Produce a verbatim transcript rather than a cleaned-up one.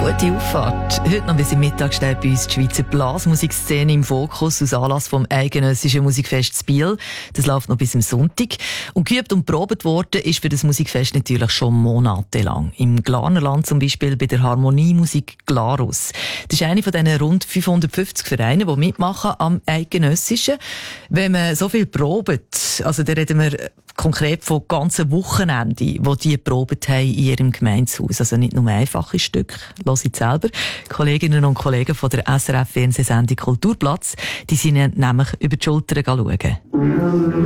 Gute Auffahrt. Heute noch bis im Mittag steht bei uns die Schweizer Blasmusikszene im Fokus aus Anlass vom eidgenössischen Musikfest Biel. Das läuft noch bis zum Sonntag. Und geübt und probt worden ist für das Musikfest natürlich schon monatelang. Im Glarnerland zum Beispiel bei der Harmoniemusik Glarus. Das ist eine von diesen rund fünfhundertfünfzig Vereinen, die mitmachen am eidgenössischen. Wenn man so viel probt, also da reden wir konkret von ganzen Wochenenden, wo die geprobt haben in ihrem Gemeindehaus. Also nicht nur einfache Stücke. Hört ich selber. Kolleginnen und Kollegen von der S R F-Fernsehsendung Kulturplatz, die sind nämlich über die Schulter schauen.